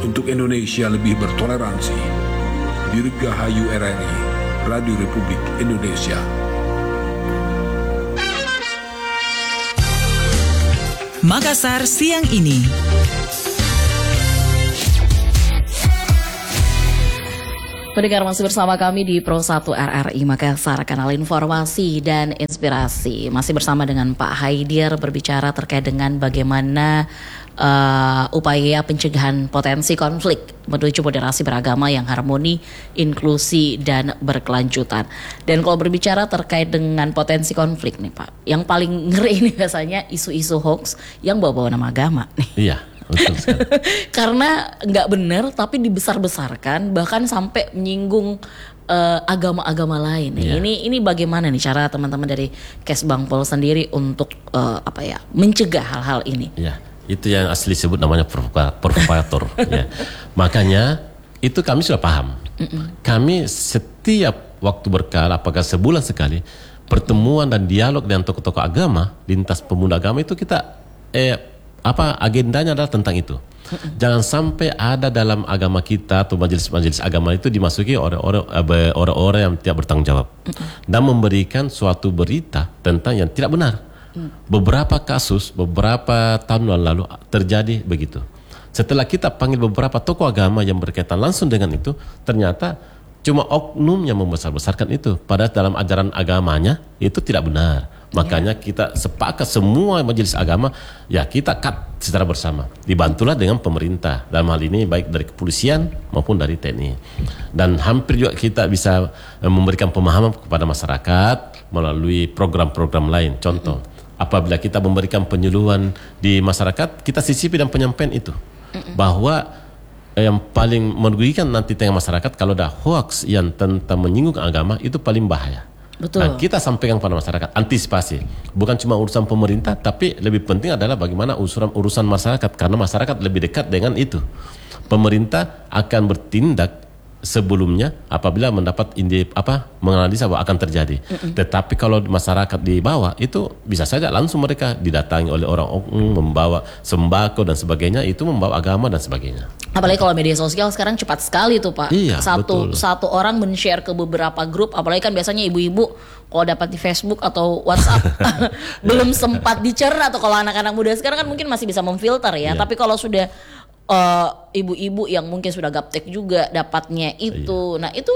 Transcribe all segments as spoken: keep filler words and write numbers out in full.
untuk Indonesia lebih bertoleransi. Dirgahayu R R I, Radio Republik Indonesia. Makassar siang ini. Pendengar masih bersama kami di Pro satu R R I Makassar, kanal informasi dan inspirasi. Masih bersama dengan Pak Haidir berbicara terkait dengan bagaimana uh, upaya pencegahan potensi konflik menuju moderasi beragama yang harmoni, inklusi, dan berkelanjutan. Dan kalau berbicara terkait dengan potensi konflik nih Pak, yang paling ngeri ini biasanya isu-isu hoax yang bawa-bawa nama agama nih. Iya. Karena nggak benar tapi dibesar-besarkan, bahkan sampai menyinggung uh, agama-agama lain. Yeah. Ini ini bagaimana nih cara teman-teman dari Kesbangpol sendiri untuk uh, apa ya mencegah hal-hal ini? Ya, itu yang asli sebut namanya provokator. Ya. Makanya itu kami sudah paham. Mm-mm. Kami setiap waktu berkala, apakah sebulan sekali, pertemuan dan dialog dengan tokoh-tokoh agama, lintas pemuda agama itu kita eh apa agendanya adalah tentang itu. Jangan sampai ada dalam agama kita atau majelis-majelis agama itu dimasuki orang-orang orang-orang yang tidak bertanggung jawab dan memberikan suatu berita tentang yang tidak benar. Beberapa kasus beberapa tahun lalu terjadi begitu. Setelah kita panggil beberapa tokoh agama yang berkaitan langsung dengan itu, ternyata cuma oknum yang membesar-besarkan itu. Padahal dalam ajaran agamanya itu tidak benar. Makanya kita sepakat semua majelis agama, ya kita cut secara bersama. Dibantulah dengan pemerintah, dalam hal ini baik dari kepolisian maupun dari T N I. Dan hampir juga kita bisa memberikan pemahaman kepada masyarakat melalui program-program lain. Contoh, apabila kita memberikan penyuluhan di masyarakat, kita sisipi dan penyampaian itu. Bahwa yang paling merugikan nanti tengah masyarakat kalau ada hoax yang tentang menyinggung agama, itu paling bahaya. Betul. Nah, kita sampaikan pada masyarakat antisipasi, bukan cuma urusan pemerintah, tapi lebih penting adalah bagaimana urusan urusan masyarakat, karena masyarakat lebih dekat dengan itu. Pemerintah akan bertindak sebelumnya apabila mendapat indi apa menganalisa bahwa akan terjadi. Mm-mm. Tetapi kalau masyarakat di bawah itu bisa saja langsung mereka didatangi oleh orang oknum membawa sembako dan sebagainya, itu membawa agama dan sebagainya. Apalagi kalau media sosial sekarang cepat sekali tuh Pak. Iya, satu betul. satu orang men-share ke beberapa grup, apalagi kan biasanya ibu-ibu kalau dapat di Facebook atau WhatsApp belum sempat dicerna, atau kalau anak-anak muda sekarang kan mungkin masih bisa memfilter ya. Iya. Tapi kalau sudah Uh, ibu-ibu yang mungkin sudah gaptek juga dapatnya itu. Iya. Nah itu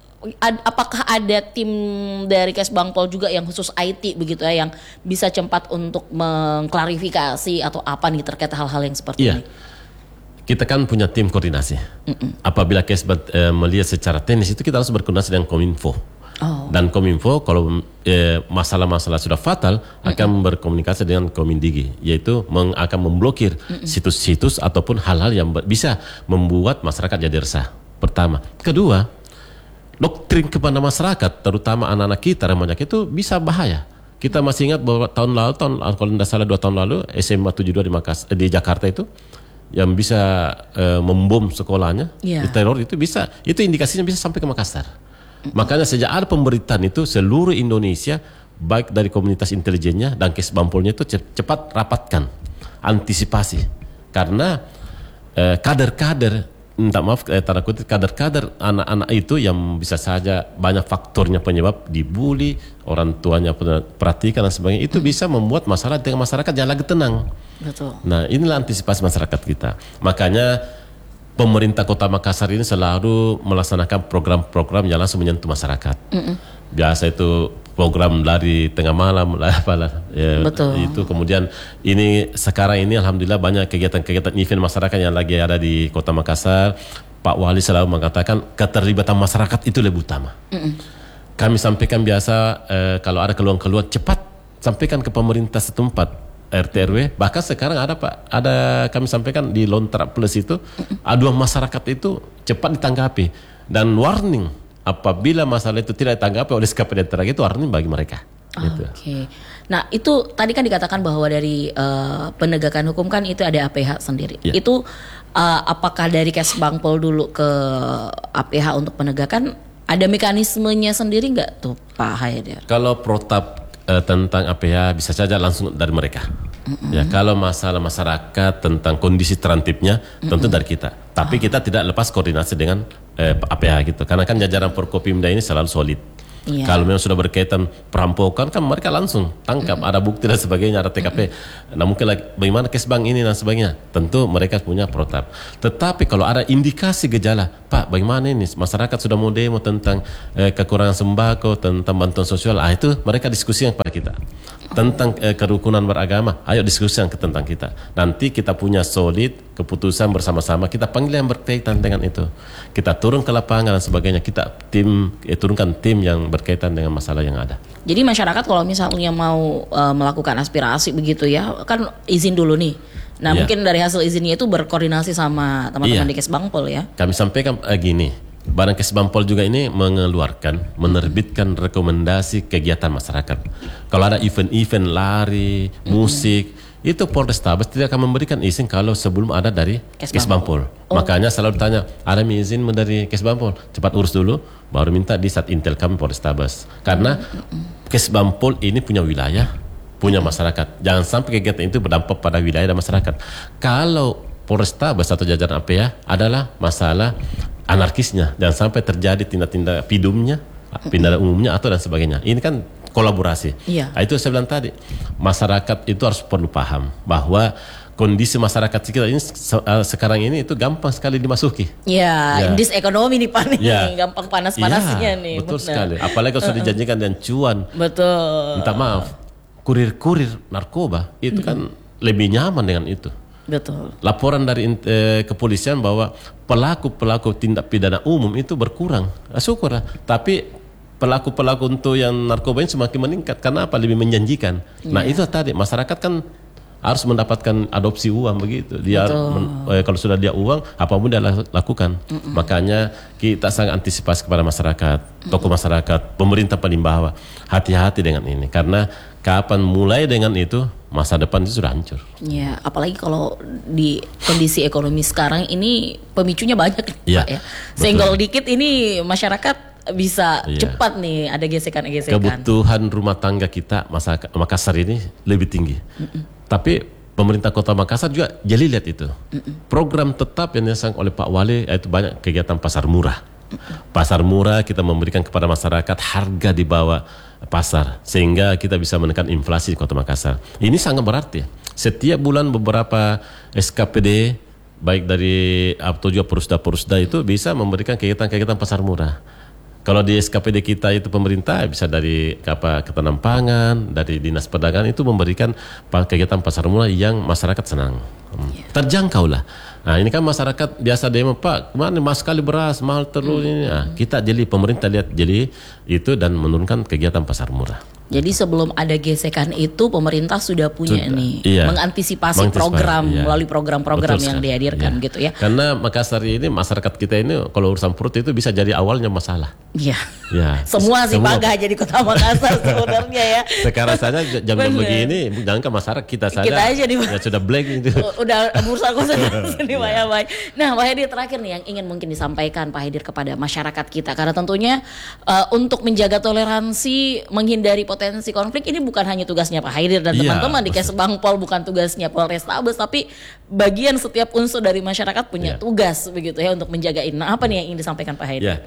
ad, apakah ada tim dari Kesbangpol juga yang khusus I T begitu ya, yang bisa cepat untuk mengklarifikasi atau apa nih terkait hal-hal yang seperti iya. ini? Kita kan punya tim koordinasi. Mm-mm. Apabila Kesbang eh, melihat secara teknis itu kita harus berkoordinasi dengan Kominfo. Oh. Dan Kominfo kalau eh, masalah-masalah sudah fatal Mm-mm. akan berkomunikasi dengan Komindigi, yaitu meng, akan memblokir Mm-mm. situs-situs ataupun hal-hal yang bisa membuat masyarakat jadi resah. Pertama, kedua, doktrin kepada masyarakat, terutama anak-anak kita remaja itu bisa bahaya. Kita masih ingat bahwa tahun lalu, tahun kalau tidak salah dua tahun lalu S M A tujuh puluh dua di Makassar, di Jakarta itu yang bisa eh, membom sekolahnya, yeah. teror itu bisa, itu indikasinya bisa sampai ke Makassar. Makanya sejak ada pemberitaan itu seluruh Indonesia baik dari komunitas intelijennya dan Kesbangpolnya itu cepat rapatkan antisipasi, karena eh, kader-kader minta maaf eh, tanda kutip kader-kader anak-anak itu yang bisa saja banyak faktornya penyebab dibully, orang tuanya perhatikan dan sebagainya, itu bisa membuat masalah dengan masyarakat jangan lagi tenang. Betul. Nah inilah antisipasi masyarakat kita. Makanya pemerintah Kota Makassar ini selalu melaksanakan program-program yang langsung menyentuh masyarakat. Mm-mm. Biasa itu program dari tengah malam lah, apalah. Ya, betul. Itu kemudian ini sekarang ini alhamdulillah banyak kegiatan-kegiatan event masyarakat yang lagi ada di Kota Makassar. Pak Wali selalu mengatakan keterlibatan masyarakat itu lebih utama. Mm-mm. Kami sampaikan biasa eh, kalau ada keluhan-keluhan cepat sampaikan ke pemerintah setempat. R T R W, bahkan sekarang ada Pak, ada kami sampaikan di Lontrak Plus itu aduan masyarakat itu cepat ditanggapi dan warning apabila masalah itu tidak ditanggapi oleh S K P D N itu warning bagi mereka. Oh, gitu. Oke, okay. Nah itu tadi kan dikatakan bahwa dari uh, penegakan hukum kan itu ada A P H sendiri. Yeah. Itu uh, apakah dari Kesbangpol dulu ke A P H untuk penegakan ada mekanismenya sendiri nggak tuh Pak Haidir? Kalau protap tentang A P H bisa saja langsung dari mereka. Mm-mm. Ya, kalau masalah masyarakat tentang kondisi terantipnya Mm-mm. tentu dari kita. Tapi oh. kita tidak lepas koordinasi dengan eh, A P H gitu. Karena kan jajaran Forkopimda ini selalu solid. Iya. Kalau memang sudah berkaitan perampokan kan mereka langsung tangkap, mm-hmm. ada bukti dan sebagainya, ada T K P. Mm-hmm. Nah mungkin lagi bagaimana Kesbang ini dan sebagainya. Tentu mereka punya protap. Tetapi kalau ada indikasi gejala, Pak bagaimana ini masyarakat sudah mau demo tentang eh, kekurangan sembako, tentang bantuan sosial, ah itu mereka diskusikan kepada kita. Tentang eh, kerukunan beragama, ayo diskusikan ke tentang kita. Nanti kita punya solid keputusan bersama-sama, kita panggil yang berkaitan dengan itu. Kita turun ke lapangan dan sebagainya, kita tim eh, turunkan tim yang berkaitan dengan masalah yang ada. Jadi masyarakat kalau misalnya mau uh, melakukan aspirasi begitu ya, kan izin dulu nih. Nah yeah. mungkin dari hasil izinnya itu berkoordinasi sama teman-teman yeah. di Kesbangpol ya. Kami sampaikan eh, gini, Badan Kesbangpol juga ini mengeluarkan, menerbitkan rekomendasi kegiatan masyarakat. Kalau ada event-event lari, musik, mm-hmm. itu Polrestabes tidak akan memberikan izin kalau sebelum ada dari Kesbangpol. Oh. Makanya selalu ditanya, ada izin dari Kesbangpol? Cepat urus dulu, baru minta di Sat Intel kami Polrestabes. Karena mm-hmm. Kesbangpol ini punya wilayah, punya masyarakat. Jangan sampai kegiatan itu berdampak pada wilayah dan masyarakat. Kalau Polrestabes atau jajaran A P H adalah masalah anarkisnya, jangan sampai terjadi tindak-tindak pidumnya, pidana umumnya atau dan sebagainya. Ini kan kolaborasi. Iya. Nah, itu saya bilang tadi, masyarakat itu harus perlu paham bahwa kondisi masyarakat kita ini sekarang ini itu gampang sekali dimasuki. Ya, ya. Indis ekonomi nih Pak nih, ya. gampang panas-panasnya ya, nih. Betul benar. sekali. Apalagi kalau sudah dijanjikan dan cuan. Betul. Minta maaf, kurir-kurir narkoba itu mm-hmm. kan lebih nyaman dengan itu. Betul. Laporan dari eh, kepolisian bahwa pelaku-pelaku tindak pidana umum itu berkurang. Ah, syukurlah. Tapi pelaku-pelaku untuk yang narkoba ini semakin meningkat. Karena apa? Lebih menjanjikan. Yeah. Nah itu tadi masyarakat kan harus mendapatkan adopsi uang begitu. Dia men, eh, kalau sudah dia uang, apapun dia lakukan. Mm-mm. Makanya kita sangat antisipasi kepada masyarakat, tokoh masyarakat, pemerintah paling bawah. Hati-hati dengan ini. Karena kapan mulai dengan itu, masa depan itu sudah hancur. Ya, apalagi kalau di kondisi ekonomi sekarang ini pemicunya banyak ya, Pak ya. Senggol dikit ini masyarakat bisa ya. cepat nih ada gesekan-gesekan. Kebutuhan rumah tangga kita masyarakat Makassar ini lebih tinggi. Mm-mm. Tapi pemerintah Kota Makassar juga jeli lihat itu. Mm-mm. Program tetap yang dilaksanakan oleh Pak Wali yaitu banyak kegiatan pasar murah. Mm-mm. Pasar murah kita memberikan kepada masyarakat harga di bawah pasar sehingga kita bisa menekan inflasi di Kota Makassar. Ini sangat berarti. Setiap bulan beberapa S K P D baik dari atau juga perusda-perusda itu bisa memberikan kegiatan-kegiatan pasar murah. Kalau di S K P D kita itu pemerintah bisa dari apa ketahanan pangan, dari Dinas Perdagangan itu memberikan kegiatan pasar murah yang masyarakat senang. Yeah. Terjangkau lah. Nah ini kan masyarakat biasa demo, Pak kemana mahal sekali beras, mahal terus hmm. ini. Nah, kita jadi pemerintah lihat jadi itu dan menurunkan kegiatan pasar murah. Jadi sebelum ada gesekan itu pemerintah sudah punya sudah, nih iya. mengantisipasi, mengantisipasi program iya. melalui program-program Betul yang dihadirkan iya. gitu ya. Karena Makassar ini masyarakat kita ini kalau urusan perut itu bisa jadi awalnya masalah. Iya. Ya. Semua sih Pak gak jadi Kota Makassar sebenarnya ya. Sekarang saja jam-jam begini jangan ke masyarakat kita saja. Kita aja di ya sudah blank itu. Udah bursa konsentrasi nih Pak ya Pak. Nah Pak Haidir terakhir nih yang ingin mungkin disampaikan Pak Haidir kepada masyarakat kita karena tentunya uh, untuk menjaga toleransi, menghindari potensi konflik ini bukan hanya tugasnya Pak Haidir dan iya, teman-teman di Kesbangpol, bukan tugasnya Polrestabes, tapi bagian setiap unsur dari masyarakat punya iya. tugas begitu ya untuk menjagain. Nah apa nih yang ingin disampaikan Pak Haidir? Iya.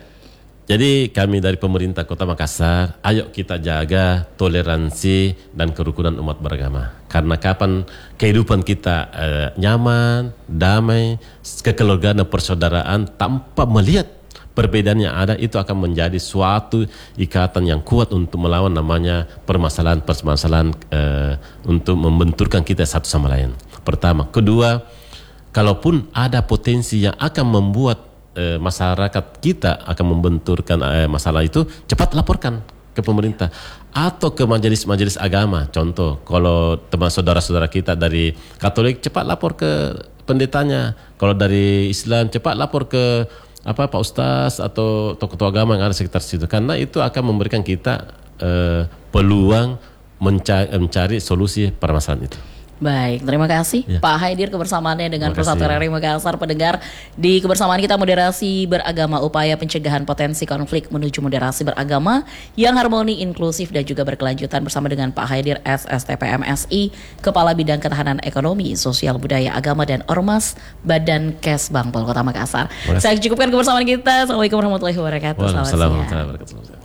Jadi kami dari pemerintah Kota Makassar, ayo kita jaga toleransi dan kerukunan umat beragama. Karena kapan kehidupan kita eh, nyaman, damai, kekeluargaan dan persaudaraan tanpa melihat perbedaan yang ada itu akan menjadi suatu ikatan yang kuat untuk melawan namanya permasalahan-permasalahan eh, untuk membenturkan kita satu sama lain. Pertama, kedua, kalaupun ada potensi yang akan membuat eh, masyarakat kita akan membenturkan eh, masalah itu, cepat laporkan ke pemerintah atau ke majelis-majelis agama. Contoh, kalau teman saudara-saudara kita dari Katolik cepat lapor ke pendetanya, kalau dari Islam cepat lapor ke apa Pak Ustaz atau tokoh-tokoh agama yang ada sekitar situ, karena itu akan memberikan kita uh, peluang mencari, mencari solusi permasalahan itu. Baik, terima kasih Ya. Pak Haidir kebersamaannya dengan Terima Persatuan kasih. R R I Makassar. Pendengar, di kebersamaan kita moderasi beragama, upaya pencegahan potensi konflik menuju moderasi beragama yang harmoni, inklusif dan juga berkelanjutan bersama dengan Pak Haidir S S T P M S I, Kepala Bidang Ketahanan Ekonomi, Sosial Budaya, Agama dan Ormas, Badan Kesbangpol Kota Makassar. Terima kasih. Saya cukupkan kebersamaan kita. Assalamualaikum warahmatullahi wabarakatuh. Selamat Waalaikumsalam siang. warahmatullahi wabarakatuh.